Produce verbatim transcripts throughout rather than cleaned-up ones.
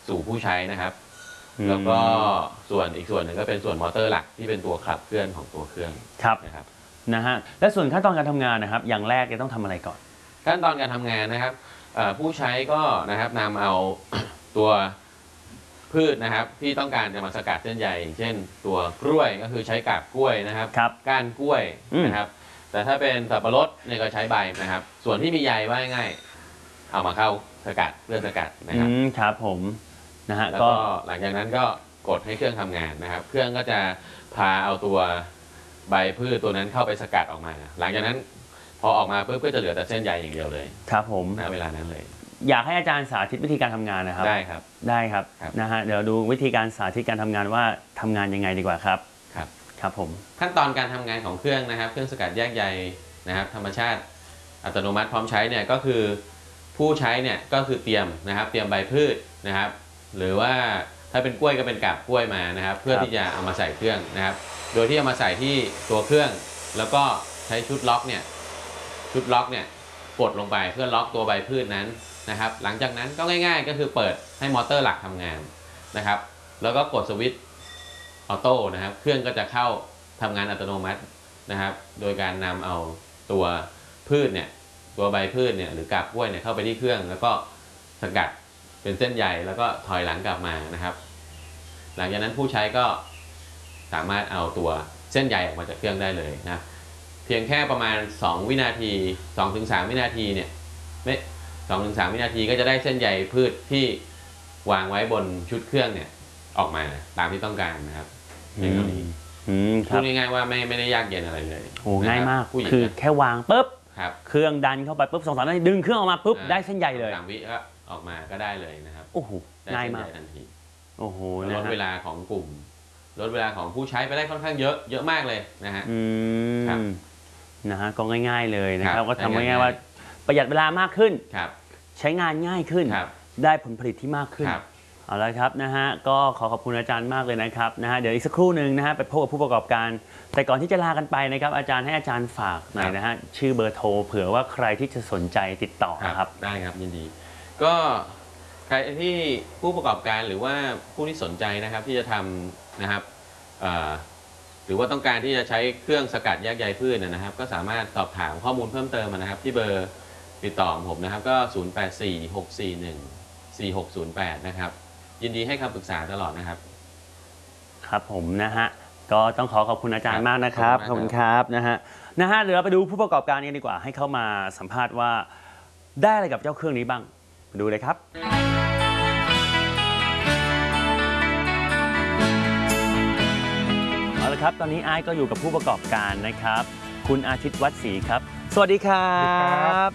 สู่ผู้ใช้นะครับแล้วก็ส่วนอีกส่วนหนึ่งก็เป็นส่วนมอเตอร์หลักที่เป็นตัวขับเคลื่อนของตัวเครื่องนะครับนะฮะและส่วนขั้นตอนการทำงานนะครับอย่างแรกจะต้องทำอะไรก่อนขั้นตอนการทำงานนะครับผู้ใช้ก็นะครับนำเอาตัวพืชนะครับที่ต้องการจะมาสกัดเส้นใยเช่นตัวกล้วยก็คือใช้กาบกล้วยนะครับก้านกล้วยนะครับแต่ถ้าเป็นสับปะรดเนี่ยก็ใช้ใบนะครับส่วนที่มีใยว่าง่ายเอามาเข้าสกัดเพื่อสกัดนะครับครับผมนะฮะแล้วก็หลังจากนั้นก็กดให้เครื่องทำงานนะครับเครื่องก็จะพาเอาตัวใบพืชตัวนั้นเข้าไปสกัดออกมาหลังจากนั้นพอออกมาปุ๊บก็จะเหลือแต่เส้นใยอย่างเดียวเลยครับผมณเวลานั้นเลยอยากให้อาจารย์สาธิตวิธีการทำงานนะครับได้ครับได้ครับนะฮะเดี๋ยวดูวิธีการสาธิตการทำงานว่าทำงานยังไงดีกว่าครับครับครับผมขั้นตอนการทำงานของเครื่องนะครับเครื่องสกัดแยกใยนะครับธรรมชาติอัตโนมัติพร้อมใช้เนี่ยก็คือผู้ใช้เนี่ยก็คือเตรียมนะครับเตรียมใบพืชนะครับหรือว่าถ้าเป็นกล้วยก็เป็นกาบกล้วยมานะครับเพื่อที่จะเอามาใส่เครื่องนะครับโดยที่เอามาใส่ที่ตัวเครื่องแล้วก็ใช้ชุดล็อกเนี่ยชุดล็อกเนี่ยกดลงไปเพื่อล็อกตัวใบพืชนั้นนะครับหลังจากนั้นก็ง่ายๆก็คือเปิดให้มอเตอร์หลักทำงานนะครับแล้วก็กดสวิตช์ออโต้นะครับเครื่องก็จะเข้าทำงานอัตโนมัตินะครับโดยการนำเอาตัวพืชเนี่ยตัวใบพืชเนี่ยหรือกาบกล้วยเนี่ยเข้าไปที่เครื่องแล้วก็สกัดเป็นเส้นใยแล้วก็ถอยหลังกลับมานะครับหลังจากนั้นผู้ใช้ก็สามารถเอาตัวเส้นใยออกมาจากเครื่องได้เลยนะเพียงแค่ประมาณสองวินาที สองถึงสาม วินาทีเนี่ยไม่ สองถึงสาม วินาทีก็จะได้เส้นใยพืชที่วางไว้บนชุดเครื่องเนี่ยออกมาตามที่ต้องการนะครับอย่างนี้พูดง่ายๆว่าไม่ไม่ได้ยากเย็นอะไรเลยโอ้ง่ายมากคือแค่วางปุ๊บเครื่องดันเข้าไปปุ๊บสองสามนาทีดึงเครื่องออกมาปุ๊บได้เส้นใยเลยสามวิก็ออกมาก็ได้เลยนะครับโอ้โหง่ายมากทันทีโอ้โหลดเวลาของกลุ่มลดเวลาของผู้ใช้ไปได้ค่อนข้างเยอะเยอะมากเลยนะฮะอืมนะฮะก็ง่ายๆเลยนะครับก็ทำง่ายๆว่าประหยัดเวลามากขึ้นใช้งานง่ายขึ้นได้ผลผลิตที่มากขึ้นเอาละครับนะฮะก็ขอขอบคุณอาจารย์มากเลยนะครับนะฮะเดี๋ยวอีกสักครู่หนึ่งนะฮะไปพบกับผู้ประกอบการแต่ก่อนที่จะลากันไปนะครับอาจารย์ให้อาจารย์ฝากหน่อยนะฮะชื่อเบอร์โทรเผื่อว่าใครที่จะสนใจติดต่อครับได้ครับยินดีก็ใครที่ผู้ประกอบการหรือว่าผู้ที่สนใจนะครับที่จะทำนะครับหรือว่าต้องการที่จะใช้เครื่องสกัดแยกใยพืชนะครับก็สามารถสอบถามข้อมูลเพิ่มเติมนะครับที่เบอร์ติดต่อของผมนะครับก็ศูนย์ แปด สี่ หก สี่ หนึ่ง สี่ หก ศูนย์ แปดนะครับยินดีให้คำปรึกษาตลอดนะครับครับผมนะฮะก็ต้องขอขอบคุณอาจารย์มากนะครับขอบคุณครับนะฮะนะฮะเดี๋ยวเราไปดูผู้ประกอบการกันดีกว่าให้เข้ามาสัมภาษณ์ว่าได้อะไรกับเจ้าเครื่องนี้บ้างมาดูเลยครับเอาละครับตอนนี้ไอ้ก็อยู่กับผู้ประกอบการนะครับคุณอาทิตย์วัดศรีครับสวัสดีครับ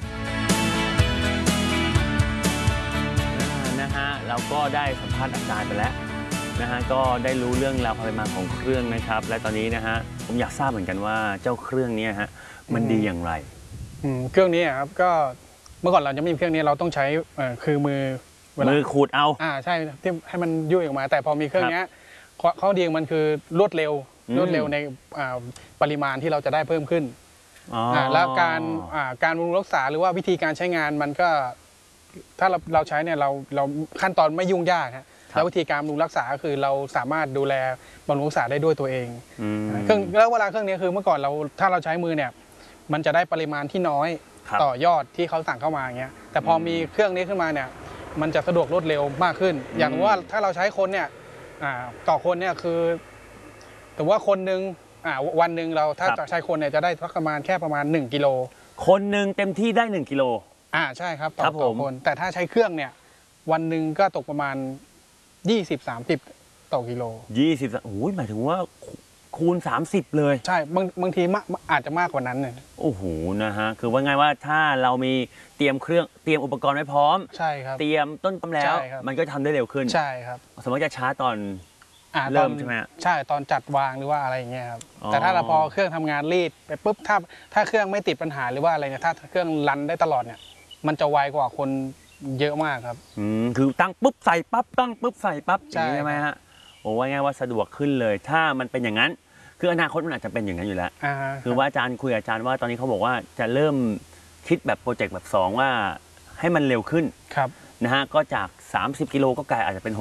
นะฮะเราก็ได้สัมภาษณ์อาจารย์ไปแล้วนะฮะก็ได้รู้เรื่องราวความเป็นมาของเครื่องนะครับและตอนนี้นะฮะผมอยากทราบเหมือนกันว่าเจ้าเครื่องนี้ฮะมันดีอย่างไรเครื่องนี้ครับก็เมื่อก่อนเราจะไม่มีเครื่องนี้เราต้องใช้คือมือมือขูดเอาอ่าใช่ที่ให้มันยุ่ยออกมาแต่พอมีเครื่องนี้ข้อดีของมันคือรวดเร็วรวดเร็วในปริมาณที่เราจะได้เพิ่มขึ้นแล้วการการบำรุงรักษาหรือว่าวิธีการใช้งานมันก็ถ้าเราเราใช้เนี่ยเราเราขั้นตอนไม่ยุ่งยากฮะแล้ววิธีการบำรุงรักษาคือเราสามารถดูแลบำรุงรักษาได้ด้วยตัวเองเครื่องแล้วเวลาเครื่องนี้คือเมื่อก่อนเราถ้าเราใช้มือเนี่ยมันจะได้ปริมาณที่น้อยต่อยอดที่เขาสั่งเข้ามาอย่างเงี้ยแต่พอมีเครื่องนี้ขึ้นมาเนี่ยมันจะสะดวกรวดเร็วมากขึ้นอย่างว่าถ้าเราใช้คนเนี่ยต่อคนเนี่ยคือแต่ว่าคนหนึ่งวันหนึ่งเราถ้าใช้คนเนี่ยจะได้ประมาณแค่ประมาณหนึ่งกิโลคนหนึ่งเต็มที่ได้หนึ่งกิโลอ่าใช่ครับต่อต่อคนแต่ถ้าใช้เครื่องเนี่ยวันหนึ่งก็ตกประมาณยี่สิบ สามสิบต่อกิโลยี่สิบโอ้ยหมายถึงว่าคูณสามสิบเลยใช่บางบางทีอาจจะมากกว่านั้นเนี่ยโอ้โหนะฮะคือว่าไงว่าถ้าเรามีเตรียมเครื่องเตรียมอุปกรณ์ไว้พร้อมใช่ครับเตรียมต้นตำแล้วมันก็ทำได้เร็วขึ้นใช่ครับสมมติจะช้าตอนเริ่มใช่ไหมใช่ตอนจัดวางหรือว่าอะไรอย่างเงี้ยครับแต่ถ้าเราพอเครื่องทำงานรีดไปปุ๊บถ้าถ้าเครื่องไม่ติดปัญหาหรือว่าอะไรเนี่ยถ้าเครื่องรันได้ตลอดเนี่ยมันจะไวกว่าคนเยอะมากครับอืมคือตั้งปุ๊บใส่ปั๊บตั้งปุ๊บใส่ปั๊บใช่ไหมฮะโอ้ว่าง่ายว่าสะดวกขึ้นเลยถ้ามันเป็นอย่างนั้นคืออนาคตมันอาจจะเป็นอย่างนั้นอยู่แล้วคือว่าอาจารย์คุยอาจารย์ว่าตอนนี้เขาบอกว่าจะเริ่มคิดแบบโปรเจกต์แบบสองว่าให้มันเร็วขึ้นครับนะฮะก็จากสามสิบกิโลก็กลายอาจจะเป็น